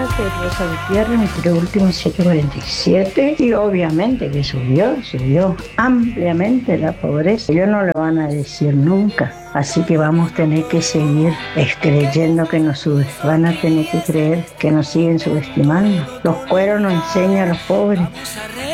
días de Rosa Gutiérrez, entre últimos 747, y obviamente que subió ampliamente la pobreza. Ellos no lo van a decir nunca. Así que vamos a tener que seguir creyendo que nos sube. Van a tener que creer que nos siguen subestimando. Los cueros nos enseñan a los pobres.